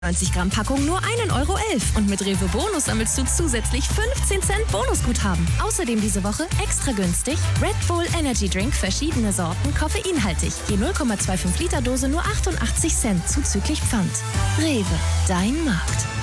90 Gramm Packung nur 1,11 € und mit Rewe Bonus sammelst du zusätzlich 15 Cent Bonusguthaben. Außerdem diese Woche extra günstig Red Bull Energy Drink, verschiedene Sorten, koffeinhaltig. Je 0,25 Liter Dose nur 88 Cent zuzüglich Pfand. Rewe, dein Markt.